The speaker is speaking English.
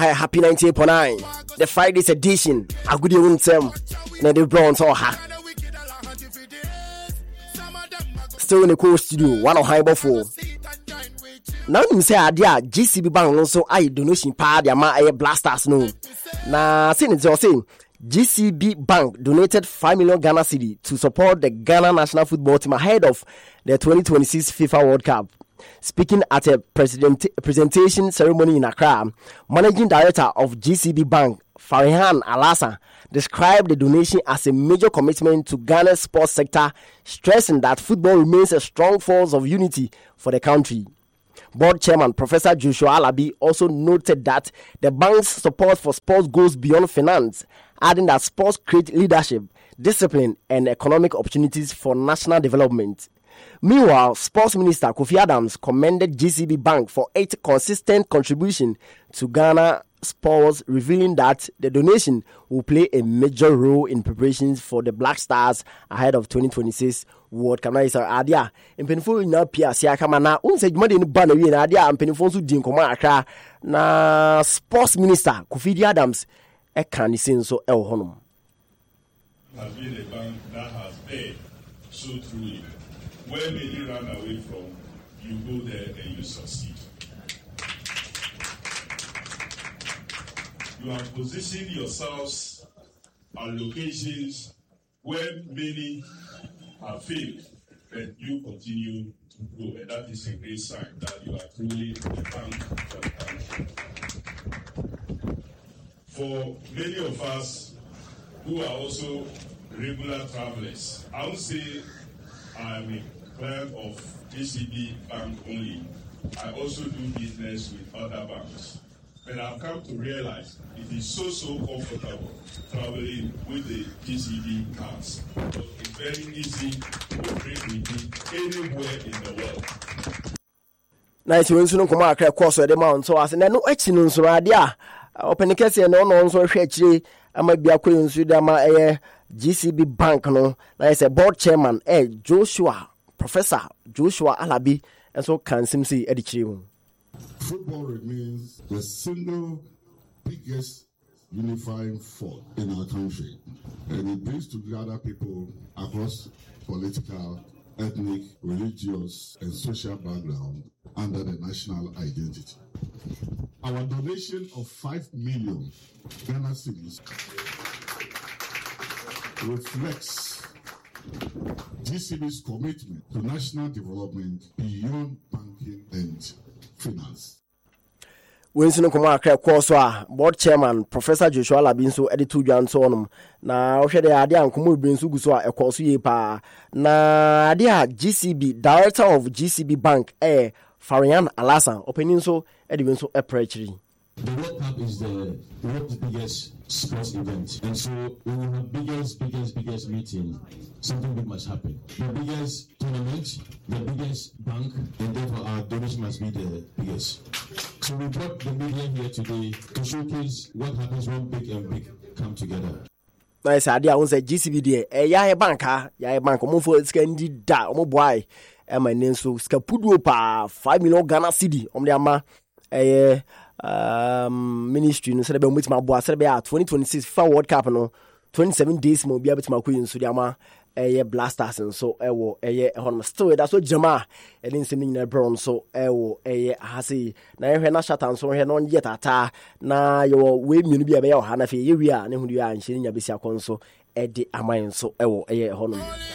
Happy 98.9. The Friday's edition. A good evening, Sam. The Browns or ha. Still in the cool studio. One of high before. Now you say idea GCB Bank also I donation part their my blasters no. Na saying it's saying GCB Bank donated 5 million Ghana cedi to support the Ghana national football team ahead of the 2026 FIFA World Cup. Speaking at a presentation ceremony in Accra, Managing Director of GCB Bank, Farihan Alasa, described the donation as a major commitment to Ghana's sports sector, stressing that football remains a strong force of unity for the country. Board Chairman Professor Joshua Alabi also noted that the bank's support for sports goes beyond finance, adding that sports create leadership, discipline, and economic opportunities for national development. Meanwhile, Sports Minister Kofi Adams commended GCB Bank for its consistent contribution to Ghana sports, revealing that the donation will play a major role in preparations for the Black Stars ahead of 2026 World Cup. Adia, in Penful na Pia Siakamana, unsaid money in Banner, and Adia and Penfonsu Din Komaka, na Sports Minister Kofi Adams, a candy so El Honum. Has been a bank that has paid so truly. Where many run away from, you go there and you succeed. You have positioned yourselves at locations where many have failed, and you continue to grow. And that is a great sign that you are truly a bank for the country. For many of us who are also regular travelers, I would say I'm a client of GCB Bank only. I also do business with other banks. And I've come to realize it is so comfortable traveling with the GCB cards. It's very easy to trade with you anywhere in the world. Nice when soon come out across the mount so as and no action so radia. Open case and no so actually I might be a queen Sudama GCB Bank no. Nice a board chairman Joshua Professor Joshua Alabi and so can see editing. Football remains the single biggest unifying force in our country, and it brings together people across political, ethnic, religious, and social background under the national identity. Our donation of 5 million Ghana cedis reflects GCB's commitment to national development beyond banking and finance. When soon come out course board chairman Professor Joshua Labinso editu Jan Sonum na ohwe de ade ankomo binsu guso a ekoso ye pa na ade a GCB Director of GCB Bank Farian Alasa opening so edibinso preaching. The World Cup is the world's biggest sports event, and so when we have biggest meeting, something big must happen. The biggest tournament, the biggest bank, and therefore our donation must be the biggest. So we brought the media here today to showcase what happens when big and big come together. Nice idea. I say GCB there. Ya bank omo for skendi da omo boy. My name so skapudu pa 5 million Ghana cedi. Omo de ama ministry no celebrate with my boy celebrate 2026 FIFA World Cup no 27 days mo bia betima ko yinsu dia blasters and so ewo hon still that's what jama and in sending na brown so ewo hase na ehwe na shatan so he no yet ata na yo we mienu bia be ya ha na fe ye wi a ne hu dia anhye nya besi akon so edi amayen so ewo hon